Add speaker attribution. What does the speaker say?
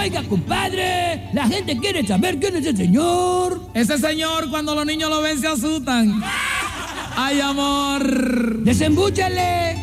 Speaker 1: Oiga, compadre, la gente quiere saber quién es el señor.
Speaker 2: Ese señor, cuando los niños lo ven, se asustan. ¡Ay, amor!
Speaker 1: ¡Desembúchale!